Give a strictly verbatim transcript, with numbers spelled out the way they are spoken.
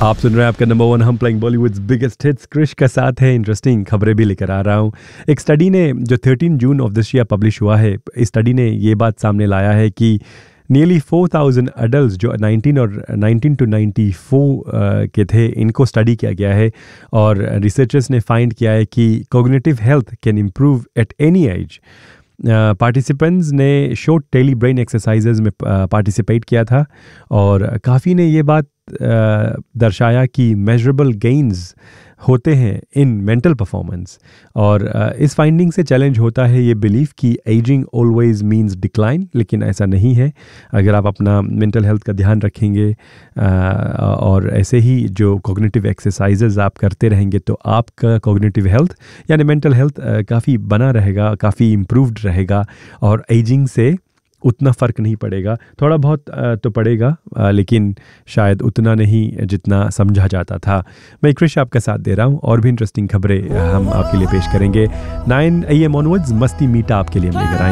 आप सुन रहे हैं आपका नंबर वन हम playing Bollywoods biggest hits Krrish के साथ है। इंटरेस्टिंग खबरें भी लेकर आ रहा हूँ। एक स्टडी ने जो तेरह June of this year publish हुआ है, इस स्टडी ने ये बात सामने लाया है कि नियरली फोर थाउजेंड अडल्ट जो नाइनटीन और नाइनटीन टू नाइन्टी फोर के थे, इनको स्टडी किया गया है और रिसर्चर्स ने फाइंड किया है कि cognitive health can improve at any as. Participants uh, ने शॉर्ट डेली ब्रेन एक्सरसाइजेज में पार्टिसिपेट uh, किया था और काफ़ी ने ये बात uh, दर्शाया कि मेजरेबल गेन्स होते हैं इन मेंटल परफॉर्मेंस। और uh, इस फाइंडिंग से चैलेंज होता है ये बिलीफ कि एजिंग ऑलवेज मींस डिक्लाइन, लेकिन ऐसा नहीं है। अगर आप अपना मेंटल हेल्थ का ध्यान रखेंगे uh, और ऐसे ही जो कॉग्निटिव एक्सरसाइजेज आप करते रहेंगे तो आपका कॉग्निटिव हेल्थ यानी मेंटल हेल्थ uh, काफ़ी बना रहेगा, काफ़ी इम्प्रूव्ड रहेगा और एजिंग से उतना फ़र्क नहीं पड़ेगा। थोड़ा बहुत तो पड़ेगा, लेकिन शायद उतना नहीं जितना समझा जाता था। मैं क्रिश आपका साथ दे रहा हूँ और भी इंटरेस्टिंग खबरें हम आपके लिए पेश करेंगे। नाइन ए एम ऑनवर्ड्स मस्ती मीटा आपके लिए हम लेकर आएंगे।